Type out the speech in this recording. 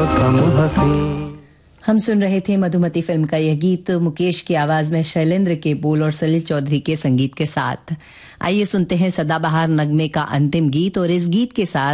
मौसम हसी। हम सुन रहे थे मधुमती फिल्म का यह गीत मुकेश की आवाज में शैलेंद्र के बोल और सलील चौधरी के संगीत के साथ। आइए सुनते हैं सदाबहार नगमे का अंतिम गीत, और इस गीत के साथ